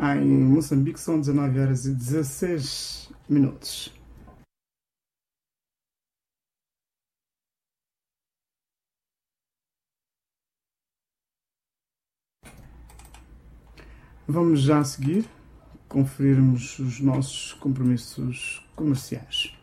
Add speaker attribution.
Speaker 1: Em Moçambique são 19 horas e 16 minutos. Vamos já a seguir conferirmos os nossos compromissos comerciais.